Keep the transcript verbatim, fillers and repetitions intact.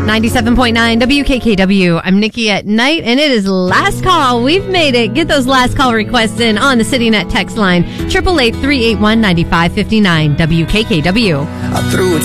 ninety-seven point nine W K K W. I'm Nikki at night, and it is last call. We've made it. Get those last call requests in on the CityNet text line, eight eight eight, three eight one, nine five five nine, W K K W. I threw it